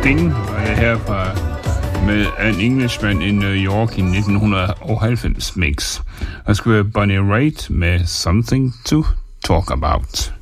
Thing var det her fra med An Englishman in New York i 1990 mix. Der skulle være Bonnie Raitt med Something to Talk About.